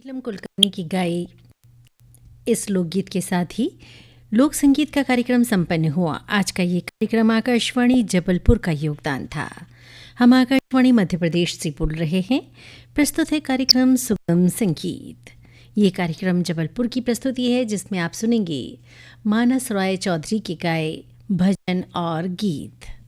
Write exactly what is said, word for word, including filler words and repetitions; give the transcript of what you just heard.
नीलम कुलकर्णी की गाई इस लोकगीत के साथ ही लोक संगीत का कार्यक्रम संपन्न हुआ। आज का ये कार्यक्रम आकाशवाणी जबलपुर का योगदान था। हम आकाशवाणी मध्य प्रदेश से बोल रहे हैं। प्रस्तुत है कार्यक्रम सुगम संगीत। ये कार्यक्रम जबलपुर की प्रस्तुति है, जिसमें आप सुनेंगे मानस रॉय चौधरी के गाए भजन और गीत।